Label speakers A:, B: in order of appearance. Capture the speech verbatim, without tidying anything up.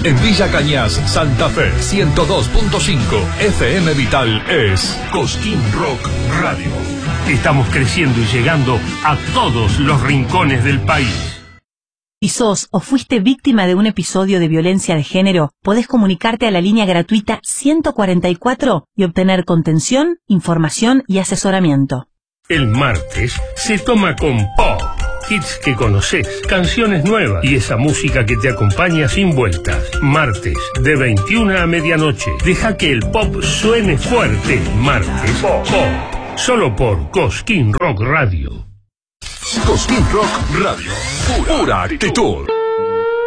A: En Villa Cañas, Santa Fe, ciento dos punto cinco F M Vital es Cosquín Rock Radio.
B: Estamos creciendo y llegando a todos los rincones del país.
C: Si sos o fuiste víctima de un episodio de violencia de género, podés comunicarte a la línea gratuita ciento cuarenta y cuatro y obtener contención, información y asesoramiento.
B: El martes se toma con pop. Hits que conoces, canciones nuevas y esa música que te acompaña sin vueltas. Martes, de veintiuna a medianoche. Deja que el pop suene fuerte. Martes, pop. pop. Solo por Cosquín Rock Radio.
A: Cosquín Rock Radio. Pura actitud.